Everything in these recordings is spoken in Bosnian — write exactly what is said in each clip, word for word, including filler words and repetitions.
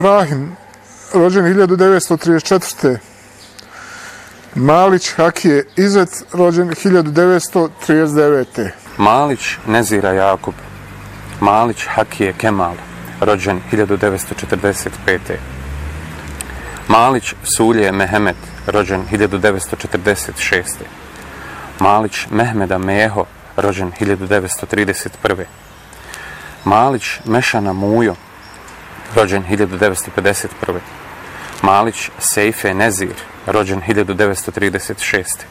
Ibrahim, rođen hiljadu devetsto trideset četvrte. Malić Hakije Izet, rođen hiljadu devetsto trideset devete. Malić Nezira Jakub, Malić Hakije Kemal, rođen hiljadu devetsto četrdeset pete. Malić Sulje Mehemet, rođen hiljadu devetsto četrdeset šeste. Malić Mehmeda Meho, rođen hiljadu devetsto trideset prve. Malić Mešana Mujo, rođen hiljadu devetsto pedeset prve. Malić Sejfe Nezir, rođen hiljadu devetsto trideset šeste.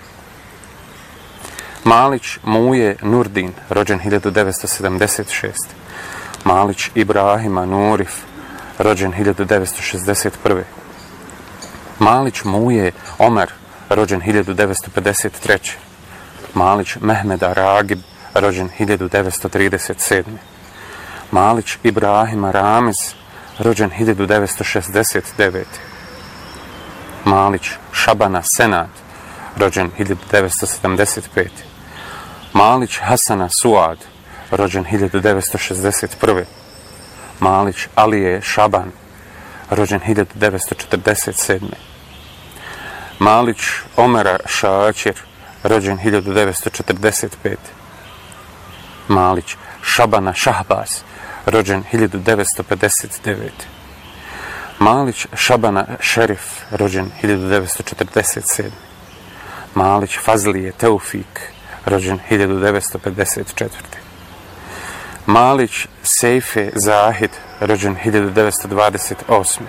Malić Muje Nurdin, rođen hiljadu devetsto sedamdeset šeste. Malić Ibrahima Nurif, rođen hiljadu devetsto šezdeset prve. Malić Muje Omer, rođen hiljadu devetsto pedeset treće. Malić Mehmeda Ragib, rođen hiljadu devetsto trideset sedme. Malić Ibrahima Ramiz, rođen hiljadu devetsto šezdeset devete. Malić Šabana Senad, rođen hiljadu devetsto sedamdeset pete. Malić Hasana Suad, rođen hiljadu devetsto šezdeset prve. Malić Alije Šaban, rođen hiljadu devetsto četrdeset sedme. Malić Omera Šačir, rođen hiljadu devetsto četrdeset pete. Malić Šabana Šahbaz, rođen hiljadu devetsto pedeset devete. Malić Šabana Šerif, rođen hiljadu devetsto četrdeset sedme. Malić Fazlije Teufik, rođen hiljadu devetsto pedeset četvrte. Malić Sejfe Zahid, rođen hiljadu devetsto dvadeset osme.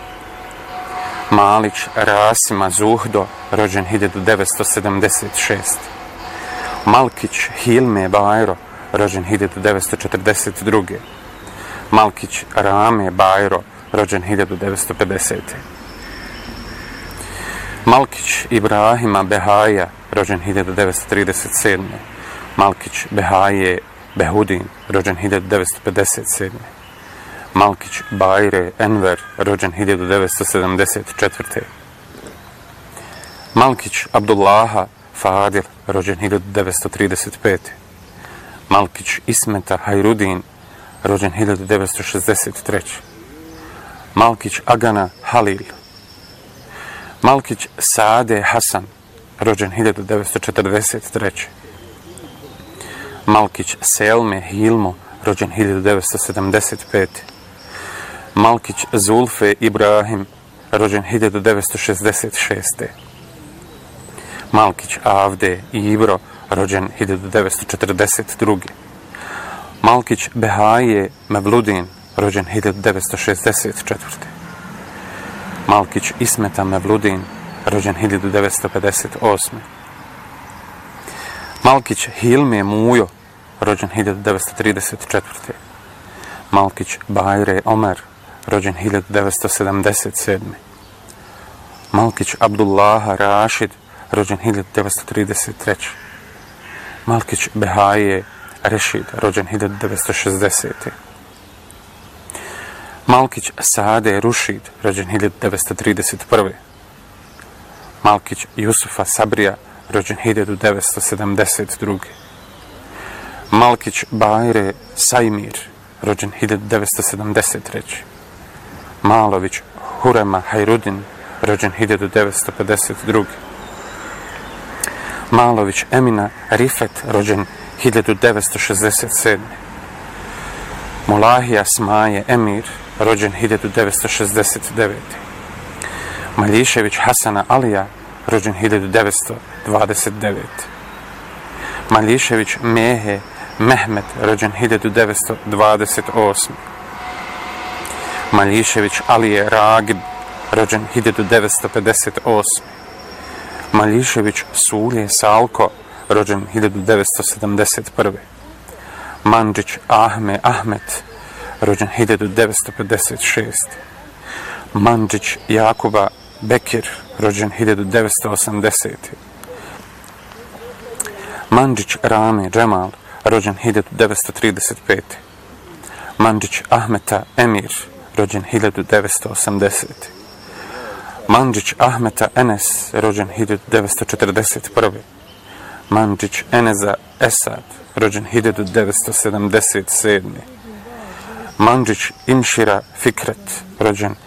Malić Rasima Zuhdo, rođen hiljadu devetsto sedamdeset šeste. Malkić Hilme Bajro, rođen hiljadu devetsto četrdeset druge. Malkić Rame Bajro, rođen hiljadu devetsto pedesete. Malkić Ibrahima Behaja, rođen hiljadu devetsto trideset sedme. Malkić Behaje Behudin, rođen hiljadu devetsto pedeset sedme. Malkić Bajre Enver, rođen hiljadu devetsto sedamdeset četvrte. Malkić Abdullaha Fadil, rođen hiljadu devetsto trideset pete. Malkić Ismeta Hajrudin, rođen hiljadu devetsto šezdeset treće. Malkić Agana Halil. Malkić Saade Hasan, rođen hiljadu devetsto četrdeset treće. Malkić Selme Hilmo, rođen hiljadu devetsto sedamdeset pete. Malkić Zulfe Ibrahim, rođen hiljadu devetsto šezdeset šeste. Malkić Avde Ibro, rođen hiljadu devetsto četrdeset druge. Malkić Behaje Mevludin, rođen hiljadu devetsto šezdeset četvrte. Malkić Ismeta Mevludin, rođen hiljadu devetsto pedeset osme. Malkić Hilme Mujo, rođen hiljadu devetsto trideset četvrte. Malkić Bajre Omer, rođen hiljadu devetsto sedamdeset sedme. Malkić Abdullaha Rašid, rođen hiljadu devetsto trideset treće. Malkić Behaje Rešid, rođen hiljadu devetsto šezdesete. Malkić Saade Rušid, rođen hiljadu devetsto trideset prve. Malkić Jusufa Sabrija, rođen hiljadu devetsto sedamdeset druge. Malkić Bajre Sajmir, rođen hiljadu devetsto sedamdeset treće. Malović Hurema Hajrudin, rođen hiljadu devetsto pedeset druge. Malović Emina Rifet, rođen hiljadu devetsto šezdeset sedme. Mulahija Smaje Emir, rođen hiljadu devetsto šezdeset devete. Maljišević Hasana Alija, rođen hiljadu devetsto dvadeset devete. Maljišević Mehe Mehmet, rođen hiljadu devetsto dvadeset osme. Maljišević Alije Ragib, rođen hiljadu devetsto pedeset osme. Maljišević Sulje Salko, rođen hiljadu devetsto sedamdeset prve. Mandžić Ahme Ahmet, rođen hiljadu devetsto pedeset šeste. Mandžić Jakuba Bekir, rođen hiljadu devetsto osamdesete. Mandžić Rame Džemal, rođen hiljadu devetsto trideset pete. Mandžić Ahmeta Emir, rođen hiljadu devetsto osamdesete. Mandžić Ahmeta Enes, rođen hiljadu devetsto četrdeset prve. Mandžić Eneza Esad, rođen hiljadu devetsto sedamdeset sedme. Mandžić Inšira Fikret, rođen